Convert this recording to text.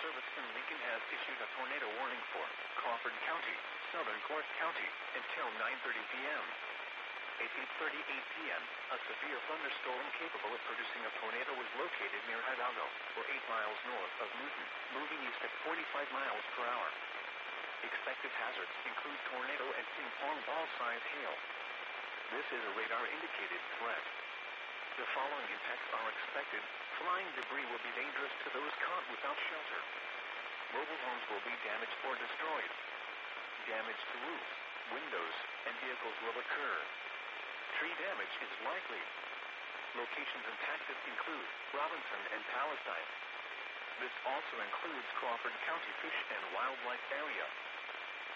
Service in Lincoln has issued a tornado warning for Crawford County, Southern Clark County, until 9:30 p.m. At 8:38 p.m., a severe thunderstorm capable of producing a tornado was located near Hidalgo, or 8 miles north of Newton, moving east at 45 miles per hour. Expected hazards include tornado and ping-pong ball-sized hail. This is a radar-indicated threat. The following impacts are expected. Flying debris will be dangerous to those caught without shelter. Mobile homes will be damaged or destroyed. Damage to roofs, windows, and vehicles will occur. Tree damage is likely. Locations impacted include Robinson and Palestine. This also includes Crawford County Fish and Wildlife Area.